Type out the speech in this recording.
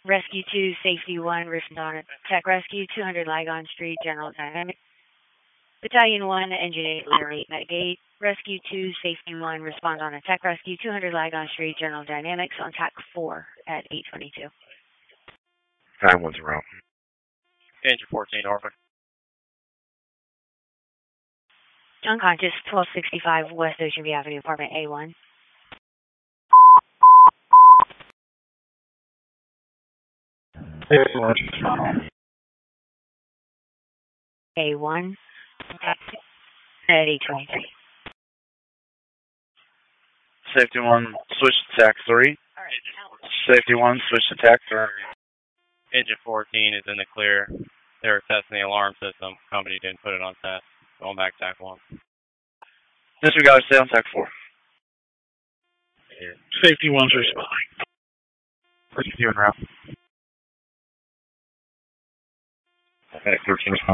Rescue 2, Safety 1, respond on Tech Rescue, 200 Lygon Street, General Dynamics. Battalion 1, Engine 8, Letter 8, Metgate. Rescue 2, Safety 1, respond on Tech Rescue, 200 Lygon Street, General Dynamics, on TAC 4 at 8:22. Time one's around. Engine 14, Norfolk. Unconscious, 1265 West Ocean View Avenue, Apartment A1. A1 at 8:23. Safety 1, switch to TAC 3. Safety 1, switch to TAC 3. Engine 14 is in the clear. They were testing the alarm system. Company didn't put it on test. Going back TAC 1. Disregard, stay on TAC 4. Safety 1's responding. Rescue en route. TAC 13 responding.